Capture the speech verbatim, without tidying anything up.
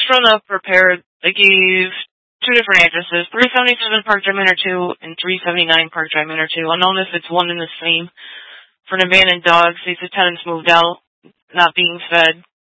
from the repair, they gave two different addresses, three seventy-seven Park Drive Manor two and three seventy-nine Park Drive Manor two. Unknown if it's one and the same. For an abandoned dog, since the tenants moved out, not being fed.